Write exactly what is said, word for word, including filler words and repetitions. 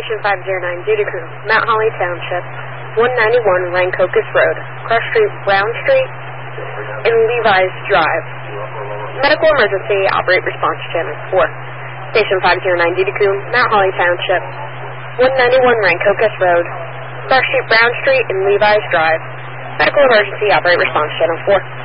Station five oh nine, duty crew, Mount Holly Township, one ninety-one Rancocas Road, Cross Street, Brown Street, and Levi's Drive. Medical emergency, operate response channel four. Station five oh nine, duty crew, Mount Holly Township, one ninety-one Rancocas Road, Cross Street, Brown Street, and Levi's Drive. Medical emergency, operate response channel four.